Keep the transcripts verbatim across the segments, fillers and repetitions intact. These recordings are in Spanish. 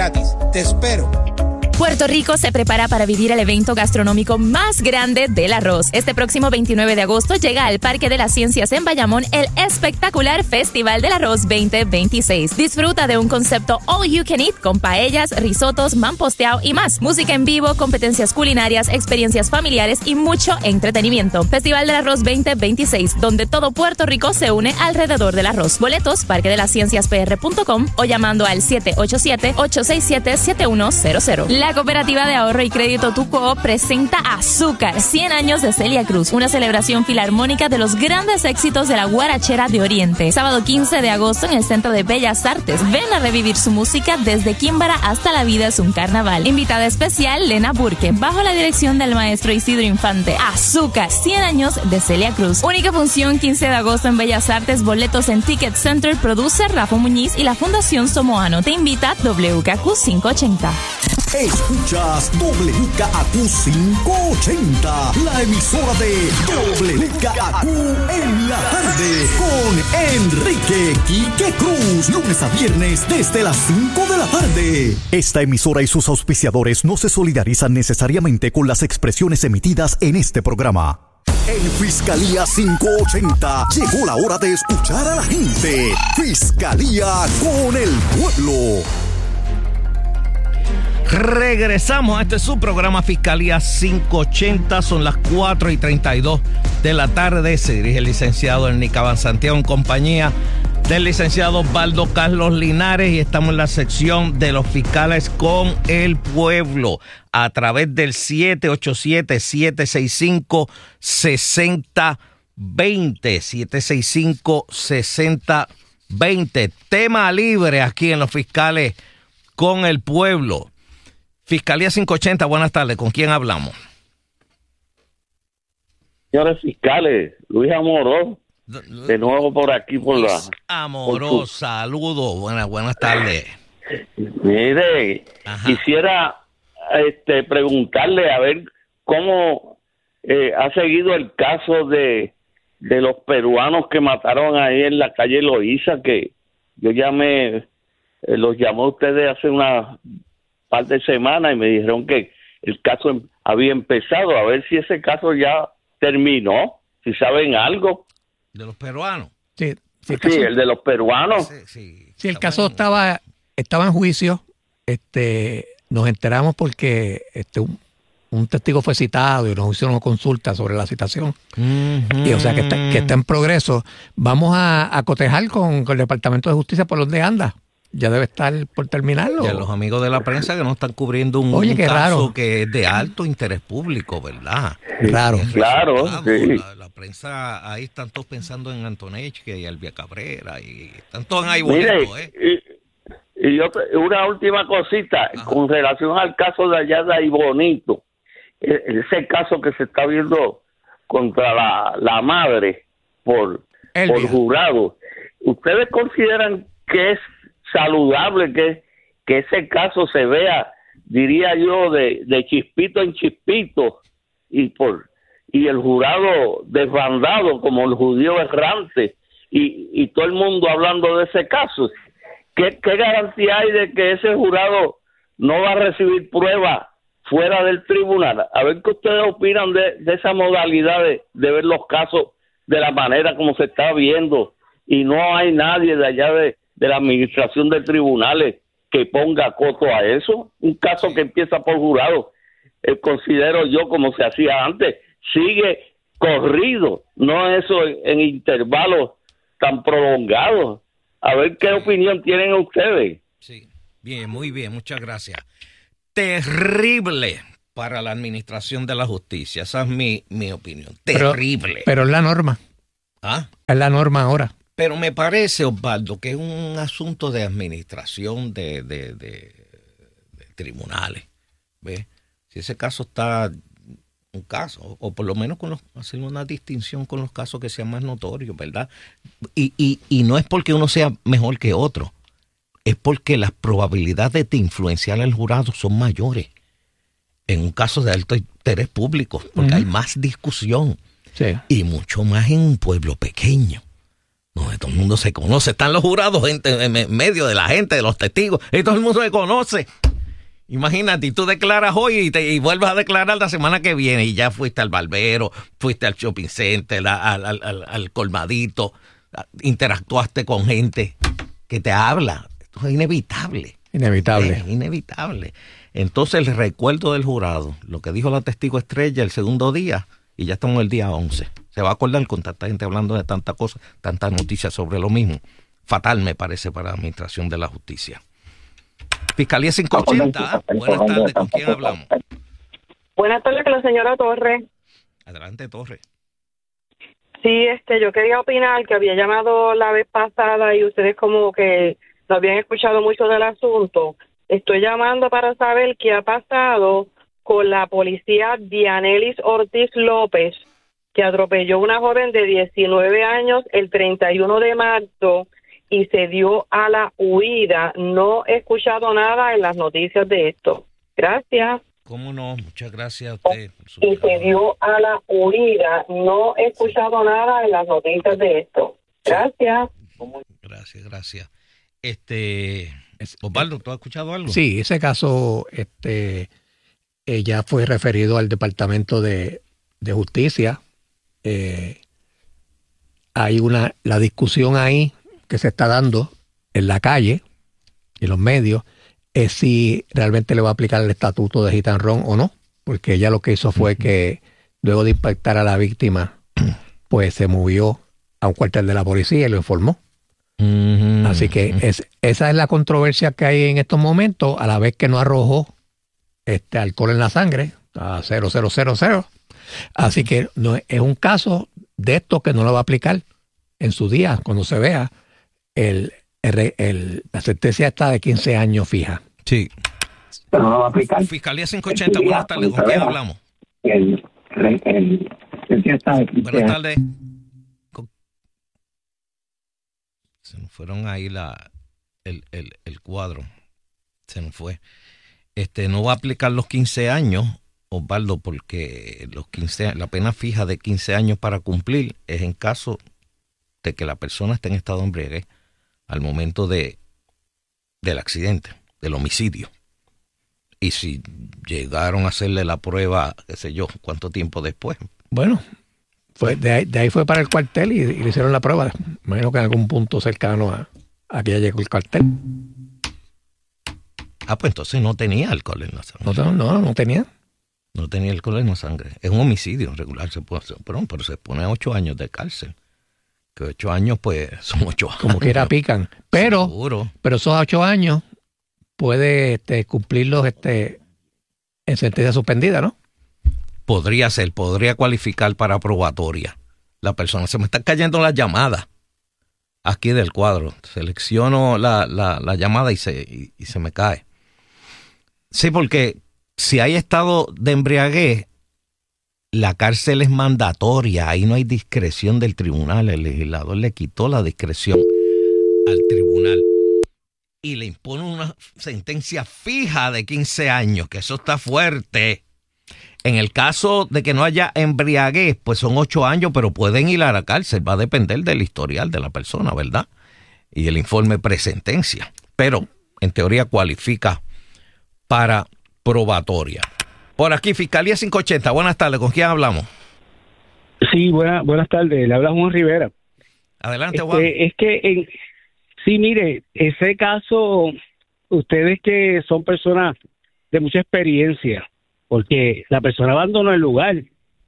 gratis. Te espero. Puerto Rico se prepara para vivir el evento gastronómico más grande del arroz. Este próximo veintinueve de agosto llega al Parque de las Ciencias en Bayamón el espectacular Festival del Arroz veinte veintiséis. Disfruta de un concepto all you can eat con paellas, risotos, mamposteado y más. Música en vivo, competencias culinarias, experiencias familiares y mucho entretenimiento. Festival del Arroz veinte veintiséis, donde todo Puerto Rico se une alrededor del arroz. Boletos, parque de las ciencias p r punto com o llamando al siete ocho siete, ocho seis siete, siete uno cero cero. La Cooperativa de Ahorro y Crédito Tuco presenta Azúcar, cien años de Celia Cruz, una celebración filarmónica de los grandes éxitos de la guarachera de Oriente. Sábado quince de agosto en el Centro de Bellas Artes. Ven a revivir su música desde Químbara hasta La Vida es un Carnaval. Invitada especial, Lena Burke, bajo la dirección del maestro Isidro Infante. Azúcar, cien años de Celia Cruz. Única función quince de agosto en Bellas Artes. Boletos en Ticket Center. Produce Rafa Muñiz y la Fundación Somoano. Te invita W K Q quinientos ochenta. Escuchas W K Q quinientos ochenta, la emisora de W K Q en la tarde, con Enrique Quique Cruz, lunes a viernes desde las cinco de la tarde. Esta emisora y sus auspiciadores no se solidarizan necesariamente con las expresiones emitidas en este programa. En Fiscalía quinientos ochenta llegó la hora de escuchar a la gente. Fiscalía con el pueblo. Regresamos a este su programa Fiscalía quinientos ochenta. Son las cuatro y treinta y dos de la tarde. Se dirige el licenciado Ernicaban Santiago en compañía del licenciado Osvaldo Carlos Linares y estamos en la sección de los fiscales con el pueblo a través del siete ocho siete, siete seis cinco, seis cero dos cero, siete seis cinco, seis cero dos cero. Tema libre aquí en los fiscales con el pueblo. Fiscalía quinientos ochenta, buenas tardes. ¿Con quién hablamos? Señores fiscales, Luis Amorós, de nuevo por aquí por la... Amorós, saludos, buenas, buenas tardes. Mire, Ajá. quisiera este, preguntarle a ver cómo eh, ha seguido el caso de, de los peruanos que mataron ahí en la calle Loíza, que yo llamé, eh, los llamó a ustedes hace una... par de semanas y me dijeron que el caso había empezado, a ver si ese caso ya terminó, si saben algo. ¿De los peruanos? Sí, sí, el, sí, caso, el de los peruanos. Sí, sí, sí el caso estaba estaba en juicio, este nos enteramos porque este un, un testigo fue citado y nos hicieron consulta sobre la citación. Uh-huh. Y o sea que está, que está en progreso. Vamos a, a cotejar con, con el Departamento de Justicia por donde anda. Ya debe estar por terminarlo. Y a los amigos de la prensa que no están cubriendo un, Oye, un qué caso raro. que es de alto interés público, ¿verdad? Claro. Claro, sí. La, la prensa, ahí están todos pensando en Antonecchi y Albia Cabrera, y están todos ahí bonitos, ¿eh? Y, y yo, una última cosita, Ajá. con relación al caso de allá de ahí Bonito, ese caso que se está viendo contra la, la madre por, por jurado, ¿ustedes consideran que es saludable que, que ese caso se vea, diría yo, de, de chispito en chispito y por y el jurado desbandado como el judío errante y, y todo el mundo hablando de ese caso? ¿Qué, qué garantía hay de que ese jurado no va a recibir pruebas fuera del tribunal? A ver qué ustedes opinan de, de esa modalidad de, de ver los casos de la manera como se está viendo y no hay nadie de allá de de la administración de tribunales que ponga coto a eso. Un caso que empieza por jurado, eh, considero yo, como se hacía antes, sigue corrido, no eso en, en intervalos tan prolongados. A ver qué opinión tienen ustedes. Sí, bien, muy bien, muchas gracias. Terrible para la administración de la justicia, esa es mi, mi opinión, terrible. Pero, pero es la norma. ¿Ah? Es la norma ahora. Pero me parece, Osvaldo, que es un asunto de administración de, de, de, de tribunales. ¿Ves? Si ese caso está, un caso, o por lo menos con los, hacer una distinción con los casos que sean más notorios, ¿verdad? Y, y, y no es porque uno sea mejor que otro, es porque las probabilidades de influenciar al jurado son mayores en un caso de alto interés público, porque uh-huh. hay más discusión, sí. y mucho más en un pueblo pequeño, donde todo el mundo se conoce. Están los jurados gente, en medio de la gente, de los testigos, y todo el mundo se conoce. Imagínate, y tú declaras hoy y, te, y vuelves a declarar la semana que viene, y ya fuiste al barbero, fuiste al shopping center, al, al, al, al colmadito, interactuaste con gente que te habla. Esto es inevitable. Inevitable. Es inevitable. Entonces, el recuerdo del jurado, lo que dijo la testigo estrella el segundo día, y ya estamos el día once. Se va a acordar con tanta gente hablando de tanta cosa, tantas noticias sobre lo mismo. Fatal, me parece, para la administración de la justicia. Fiscalía cinco ochenta, buenas tardes, ¿con quién hablamos? Buenas tardes, con la señora Torres. Adelante, Torres. Sí, este, yo quería opinar que había llamado la vez pasada y ustedes como que no habían escuchado mucho del asunto. Estoy llamando para saber qué ha pasado con la policía Dianelis Ortiz López, que atropelló a una joven de diecinueve años el treinta y uno de marzo y se dio a la huida. No he escuchado nada en las noticias de esto. Gracias. ¿Cómo no? Muchas gracias a usted. Y se dio a la huida. No he escuchado nada en las noticias de esto. Gracias. Gracias, gracias. Este, Osvaldo, ¿tú has escuchado algo? Sí, ese caso este, eh, ya fue referido al Departamento de, de Justicia. Eh, hay una, la discusión ahí que se está dando en la calle, en los medios, es si realmente le va a aplicar el estatuto de hit and run o no, porque ella lo que hizo fue uh-huh. que luego de impactar a la víctima, pues se movió a un cuartel de la policía y lo informó. Uh-huh. Así que es, esa es la controversia que hay en estos momentos, a la vez que no arrojó este alcohol en la sangre a cero cero cero cero. Así que no, es un caso de esto que no lo va a aplicar en su día, cuando se vea el, el, el, la sentencia está de quince años fija. Sí. Pero no lo va a aplicar. Fiscalía cinco ochenta, buenas tardes, ¿con quién hablamos? El, el, el, el está de quince buenas tardes. Se nos fueron ahí la, el, el, el cuadro. Se nos fue. Este, no va a aplicar los quince años, Osvaldo, porque los quince, la pena fija de quince años para cumplir es en caso de que la persona esté en estado de embriaguez al momento de del accidente, del homicidio. Y si llegaron a hacerle la prueba, qué sé yo, ¿cuánto tiempo después? Bueno, fue de ahí, de ahí fue para el cuartel y, y le hicieron la prueba. Imagino que en algún punto cercano a, a que ya llegó el cuartel. Ah, pues entonces no tenía alcohol en la sangre. No, no, no tenía. No tenía alcohol en la sangre. Es un homicidio regular, se puede hacer, pero, pero se pone ocho años de cárcel. Que ocho años, pues, son ocho años. Como quiera pican. Pero, seguro. Pero esos ocho años puede este, cumplirlos este, en sentencia suspendida, ¿no? Podría ser, podría cualificar para probatoria. La persona, se me están cayendo las llamadas aquí del cuadro. Selecciono la, la, la llamada y se, y, y se me cae. Sí, porque si hay estado de embriaguez, la cárcel es mandatoria. Ahí no hay discreción del tribunal. El legislador le quitó la discreción al tribunal y le impone una sentencia fija de quince años, que eso está fuerte. En el caso de que no haya embriaguez, pues son ocho años, pero pueden ir a la cárcel. Va a depender del historial de la persona, ¿verdad? Y el informe presentencia. Pero, en teoría, cualifica para probatoria. Por aquí, Fiscalía cinco ochenta. Buenas tardes, ¿con quién hablamos? Sí, buena, buenas tardes. Le habla Juan Rivera. Adelante, este, Juan. Es que, en, sí, mire, ese caso, ustedes que son personas de mucha experiencia, porque la persona abandonó el lugar.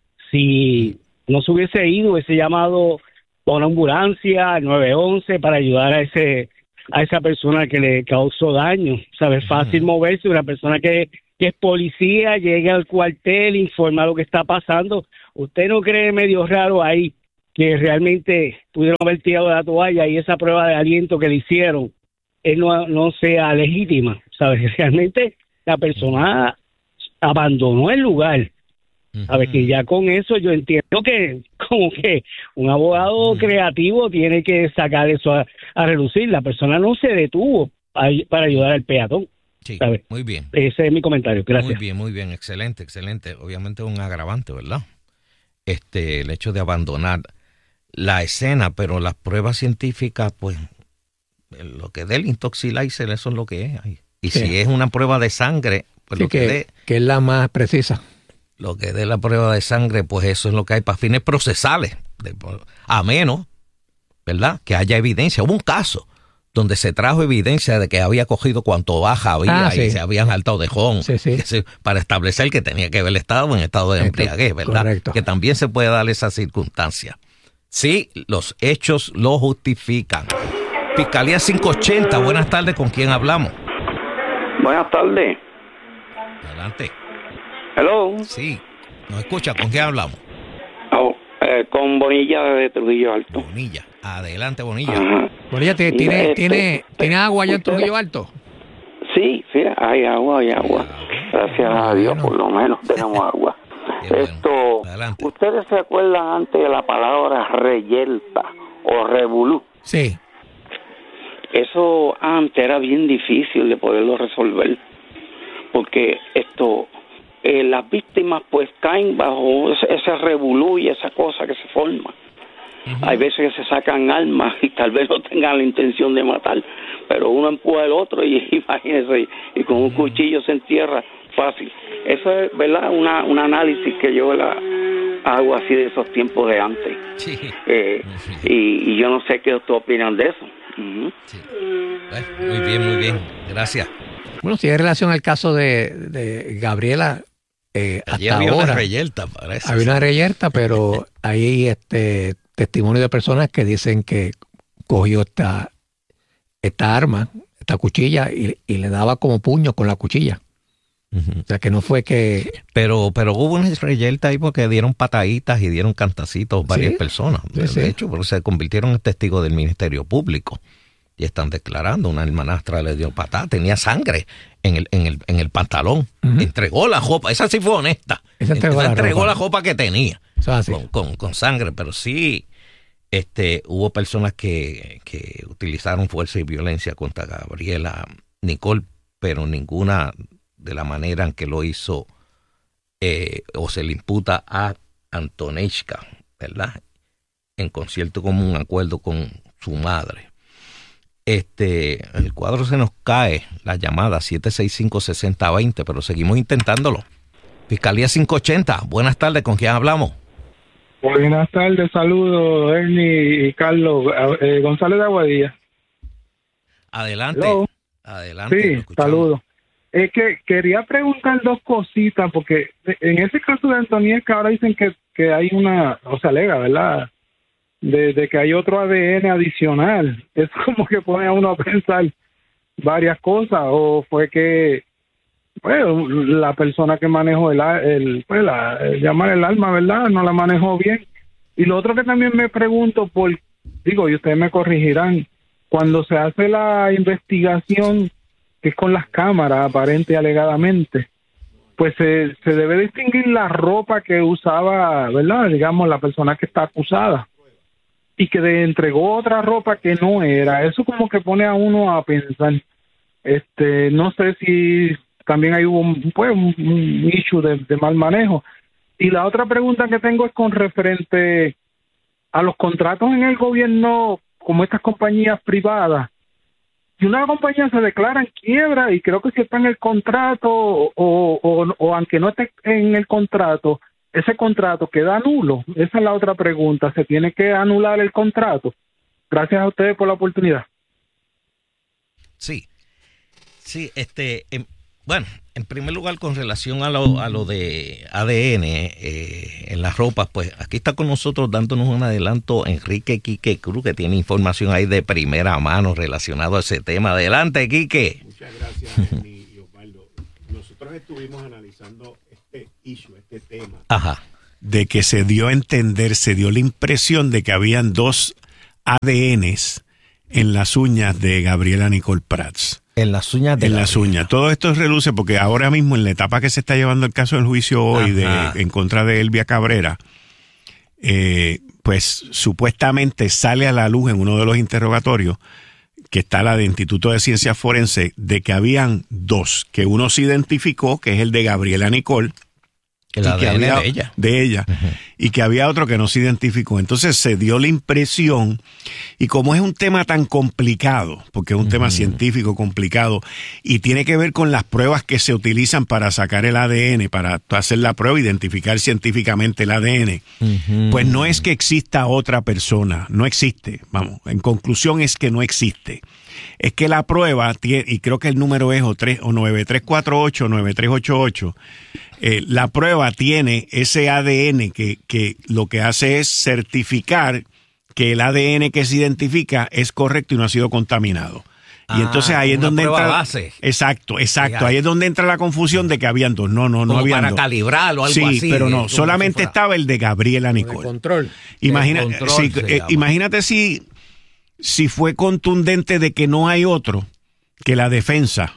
Si no se hubiese ido, hubiese llamado a una ambulancia, al nueve once, para ayudar a ese a esa persona que le causó daño. ¿Sabes? Fácil moverse. Una persona que, que es policía, llega al cuartel, informa lo que está pasando. ¿Usted no cree medio raro ahí que realmente pudieron haber tirado la toalla y esa prueba de aliento que le hicieron él no, no sea legítima? ¿Sabes? Realmente la persona abandonó el lugar. A ver, que ya con eso yo entiendo que como que un abogado uh-huh. creativo tiene que sacar eso a, a relucir. La persona no se detuvo a, para ayudar al peatón. Sí, ¿sabes? Muy bien. Ese es mi comentario. Gracias. Muy bien, muy bien. Excelente, excelente. Obviamente es un agravante, ¿verdad? Este, el hecho de abandonar la escena, pero las pruebas científicas, pues, lo que dé el intoxilizer, eso es lo que es. Y sí. si es una prueba de sangre, pues sí, lo que, que dé... Que es la más precisa. Lo que dé la prueba de sangre, pues eso es lo que hay para fines procesales. De, a menos, ¿verdad?, que haya evidencia. Hubo un caso donde se trajo evidencia de que había cogido cuanto baja había ah, sí. y se habían saltado de jón, sí, sí. se, para establecer que tenía que haber estado en estado de embriaguez, ¿verdad? Correcto. Que también se puede dar esa circunstancia. Sí, los hechos lo justifican. Fiscalía cinco ochenta, buenas tardes, ¿con quién hablamos? Buenas tardes. Adelante. Hello. Sí, nos escucha, ¿con quién hablamos? Oh, eh, con Bonilla de Trujillo Alto. Bonilla, adelante Bonilla. Ajá. Bonilla, ¿tiene, tiene, este, ¿tiene, ¿tiene agua allá en Trujillo Alto? Sí, sí, hay agua, hay agua. Gracias a Dios, bueno. Por lo menos tenemos agua. Esto, bueno. ¿Ustedes se acuerdan antes de la palabra reyerta o revolú? Sí. Eso antes era bien difícil de poderlo resolver, porque esto... Eh, las víctimas pues caen bajo ese, ese revolú y esa cosa que se forma. Uh-huh. Hay veces que se sacan armas y tal vez no tengan la intención de matar, pero uno empuja al otro y imagínese, y, y con un cuchillo se entierra fácil. Eso es, ¿verdad?, Una, un análisis que yo la hago así de esos tiempos de antes. Sí. Eh, sí. Y, y yo no sé qué ustedes opinan de eso. Uh-huh. Sí. Bueno, muy bien, muy bien. Gracias. Bueno, si hay relación al caso de, de Gabriela, eh, hasta había ahora una reyerta, parece. Había una reyerta, pero hay este testimonio de personas que dicen que cogió esta, esta arma, esta cuchilla, y, y le daba como puño con la cuchilla. Uh-huh. O sea, que no fue que... Pero pero hubo una reyerta ahí porque dieron pataditas y dieron cantacitos varias ¿Sí? personas. Sí, de, sí. de hecho, porque se convirtieron en testigos del Ministerio Público. Y están declarando, una hermanastra le dio patada, tenía sangre en el, en el, en el pantalón. Uh-huh. Entregó la ropa, esa sí fue honesta. Esa entregó, esa la, entregó ropa. la ropa que tenía con, con, con sangre, pero sí este, hubo personas que, que utilizaron fuerza y violencia contra Gabriela Nicole, pero ninguna de la manera en que lo hizo eh, o se le imputa a Antonechka, ¿verdad? En concierto con un acuerdo con su madre. Este, el cuadro se nos cae, la llamada siete seis cinco, seis cero dos cero, pero seguimos intentándolo. Fiscalía cinco ochenta, buenas tardes, ¿con quién hablamos? Buenas tardes, saludos, Ernie y Carlos, eh, González de Aguadilla. Adelante, Hello. adelante. Sí, saludos. Es que quería preguntar dos cositas, porque en ese caso de Antoniesca ahora dicen que, que hay una, o se alega, ¿verdad?, De, de que hay otro A D N adicional. Es como que pone a uno a pensar varias cosas, o fue que bueno, la persona que manejó el, el, pues la, el llamar el alma, ¿verdad?, no la manejó bien. Y lo otro que también me pregunto, por digo, y ustedes me corregirán, cuando se hace la investigación que es con las cámaras, aparente y alegadamente, pues se, se debe distinguir la ropa que usaba, ¿verdad?, digamos, la persona que está acusada, y que le entregó otra ropa que no era. Eso como que pone a uno a pensar. Este, no sé si también hay un, pues, un, un issue de, de mal manejo. Y la otra pregunta que tengo es con referente a los contratos en el gobierno, como estas compañías privadas. Si una compañía se declara en quiebra, y creo que si está en el contrato, o, o, o aunque no esté en el contrato, ese contrato queda nulo. Esa es la otra pregunta. ¿Se tiene que anular el contrato? Gracias a ustedes por la oportunidad. Sí, sí, este, en, bueno, en primer lugar, con relación a lo, a lo de A D N eh, en las ropas, pues aquí está con nosotros dándonos un adelanto Enrique Quique Cruz, que tiene información ahí de primera mano relacionado a ese tema. Adelante, Quique. Muchas gracias, Ernie y Osvaldo. Nosotros estuvimos analizando este issue, este tema, Ajá. de que se dio a entender, se dio la impresión de que habían dos A D Ns en las uñas de Gabriela Nicole Prats. En las uñas de En las uñas. Todo esto reluce porque ahora mismo, en la etapa que se está llevando el caso del juicio hoy de, en contra de Elvia Cabrera, eh, pues supuestamente sale a la luz en uno de los interrogatorios, que está la de Instituto de Ciencias Forenses, de que habían dos, que uno se identificó, que es el de Gabriela Nicole, El y A D N que había, de ella. De ella uh-huh. Y que había otro que no se identificó. Entonces se dio la impresión, y como es un tema tan complicado, porque es un uh-huh. tema científico complicado, y tiene que ver con las pruebas que se utilizan para sacar el A D N, para hacer la prueba, identificar científicamente el A D N, uh-huh. pues no es que exista otra persona, no existe. Vamos, en conclusión es que no existe. Es que la prueba tiene, y creo que el número es o, tres, o nueve tres cuatro ocho o nueve tres ocho ocho, eh, la prueba tiene ese A D N que, que lo que hace es certificar que el A D N que se identifica es correcto y no ha sido contaminado. Y ah, entonces ahí es donde entra base. Exacto, exacto. Ahí es donde entra la confusión de que habían dos. No, no, no como habían para dos. Calibrarlo o algo sí, así. Sí, pero no, solamente si estaba el de Gabriela Nicole. De control. Imagina, de control sí, eh, imagínate si si fue contundente de que no hay otro que la defensa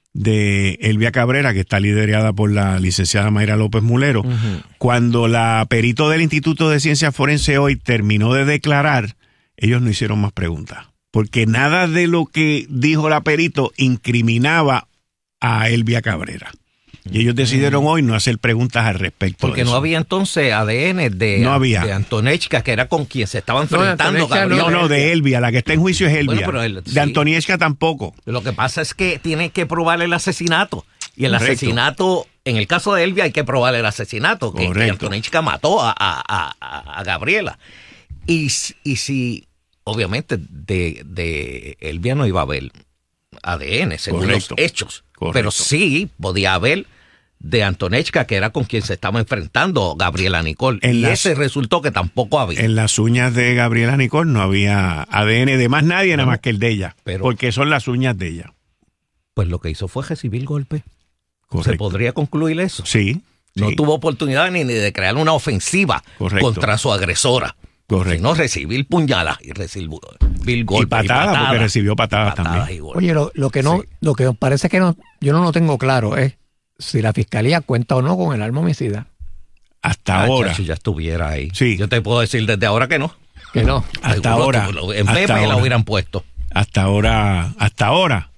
de Elvia Cabrera, que está liderada por la licenciada Mayra López Mulero, uh-huh. cuando la perito del Instituto de Ciencias Forenses hoy terminó de declarar, ellos no hicieron más preguntas, porque nada de lo que dijo la perito incriminaba a Elvia Cabrera. Y ellos decidieron hoy no hacer preguntas al respecto. Porque de eso. no había entonces A D N de, no había. de Antoniechka, que era con quien se estaba enfrentando. No, no, no, de Elvia. La que está en juicio es Elvia. Bueno, el, de sí. Antoniechka tampoco. Lo que pasa es que tiene que probar el asesinato. Y el Correcto. asesinato, en el caso de Elvia hay que probar el asesinato. Que, que Antoniechka mató a, a, a, a Gabriela. Y, y si, obviamente, de, de Elvia no iba a haber A D N, según Correcto. los hechos. Correcto. Pero sí podía haber de Antoniechka, que era con quien se estaba enfrentando Gabriela Nicole. En y las, ese resultó que tampoco había. En las uñas de Gabriela Nicole no había A D N de más nadie, no, nada más que el de ella. Pero, porque son las uñas de ella. Pues lo que hizo fue recibir golpe. Correcto. ¿Se podría concluir eso? Sí. No sí. tuvo oportunidad ni, ni de crear una ofensiva Correcto. contra su agresora. Correcto. Sino recibir puñalas y recibir golpes. Y patada, y patada, porque recibió patadas, patadas también. Oye, lo, lo que no, sí. lo que parece que no, yo no lo tengo claro es si la fiscalía cuenta o no con el arma homicida. Hasta ah, ahora. Si ya estuviera ahí. Sí. Yo te puedo decir desde ahora que no. Que no. Hasta ahora. En Pepe la hubieran puesto. Hasta ahora, hasta ahora.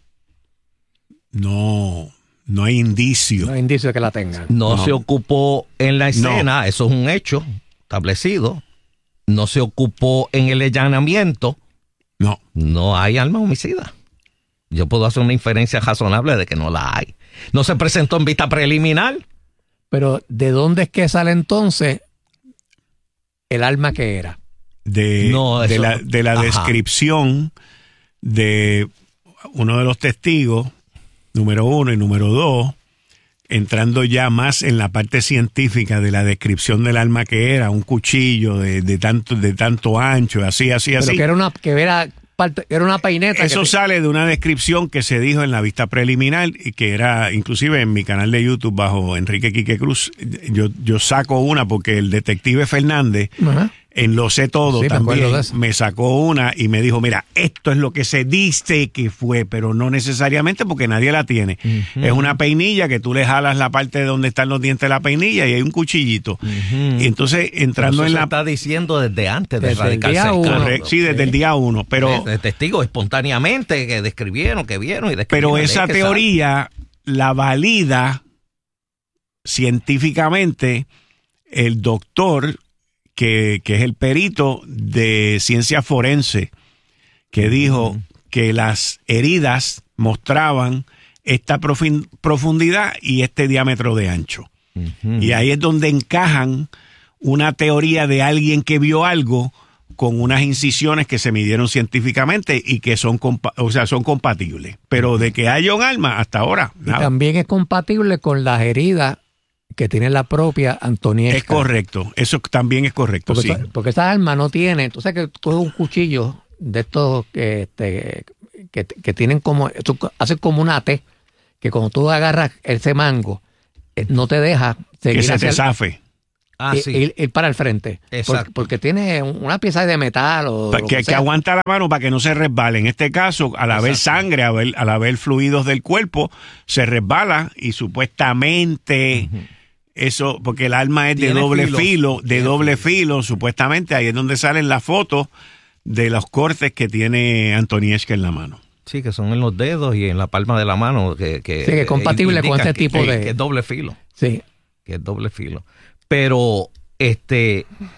No, no hay indicio. No hay indicio de que la tengan. No, no. se ocupó en la escena, no. Eso es un hecho establecido. No se ocupó en el allanamiento. No. No hay arma homicida. Yo puedo hacer una inferencia razonable de que no la hay. No se presentó en vista preliminar. Pero ¿de dónde es que sale entonces el arma que era? De, no, de la, de la descripción de uno de los testigos, número uno y número dos, entrando ya más en la parte científica de la descripción del arma que era, un cuchillo de, de tanto de tanto ancho, así, así, Pero así. que era una, que era, era una peineta. Eso que... sale de una descripción que se dijo en la vista preliminar y que era, inclusive en mi canal de YouTube bajo Enrique Quique Cruz, yo, yo saco una porque el detective Fernández... Uh-huh. En Lo Sé Todo sí, también me, me sacó una y me dijo, mira, esto es lo que se dice que fue, pero no necesariamente porque nadie la tiene. Uh-huh. Es una peinilla que tú le jalas la parte de donde están los dientes de la peinilla y hay un cuchillito. Uh-huh. Y entonces, entrando eso en se la... está diciendo desde antes de desde radicarse el caso. Sí, desde sí. el día uno. Pero de, de testigos espontáneamente que describieron, que vieron y describieron. Pero esa teoría sabe. la valida científicamente el doctor... Que, que es el perito de ciencia forense, que dijo uh-huh. que las heridas mostraban esta profundidad y este diámetro de ancho. Uh-huh. Y ahí es donde encajan una teoría de alguien que vio algo con unas incisiones que se midieron científicamente y que son, compa- o sea, son compatibles. Pero de que haya un arma, hasta ahora, nada. Y también es compatible con las heridas que tiene la propia Antoniechka. Es correcto, eso también es correcto, porque, sí. Porque esa arma no tiene, entonces que coge un cuchillo de estos que, este, que, que tienen como, hacen como una T, que cuando tú agarras ese mango, no te deja seguir que se hacia te zafe. Ah, sí. ir, ir para el frente. Exacto. Porque, porque tiene una pieza de metal o que, que, que aguanta la mano para que no se resbale. En este caso, al haber Exacto. sangre, al haber, al haber fluidos del cuerpo, se resbala y supuestamente... Uh-huh. Eso, porque el arma es de doble filo, filo de doble filo, supuestamente ahí es donde salen las fotos de los cortes que tiene Antoniechka en la mano. Sí, que son en los dedos y en la palma de la mano. Que, que, sí, que es compatible con este tipo que, de... Que es doble filo. Sí. que es doble filo. Pero este